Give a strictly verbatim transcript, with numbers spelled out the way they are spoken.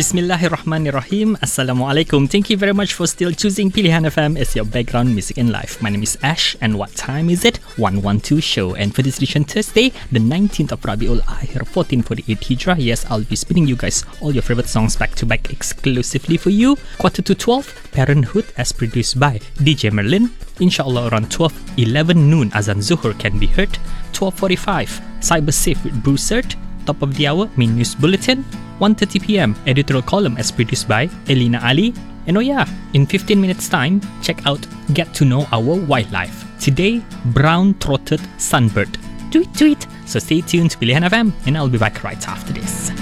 Bismillahirrahmanirrahim. Assalamualaikum. Thank you very much for still choosing Pilihan F M as your background music in life. My name is Ash, and what time is it? one twelve show. And for this edition Thursday, the nineteenth of Rabiul Akhir, fourteen forty-eight Hijrah. Yes, I'll be spinning you guys all your favorite songs back to back exclusively for you. Quarter to twelve, Parenthood as produced by D J Merlin. Inshallah around twelve eleven noon, Azan Zuhur can be heard. twelve forty-five, Cyber Safe with Bruce Sert. Top of the hour, main news bulletin. one thirty p.m. editorial column as produced by Elina Ali. And oh yeah, in fifteen minutes time, check out Get to Know Our Wildlife. Today, brown-throated sunbird. Tweet tweet. So stay tuned to Pilihan F M and I'll be back right after this.